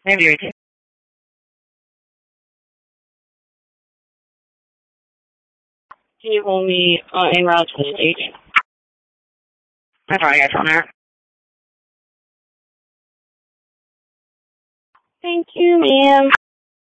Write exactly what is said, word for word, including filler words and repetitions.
Maybe right there. Can you hold me uh, en route to the station? That's all I got on there. Thank you, ma'am.